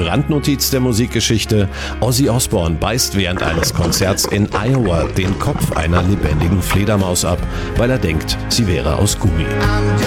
Randnotiz der Musikgeschichte: Ozzy Osbourne beißt während eines Konzerts in Iowa den Kopf einer lebendigen Fledermaus ab, weil er denkt, sie wäre aus Gummi.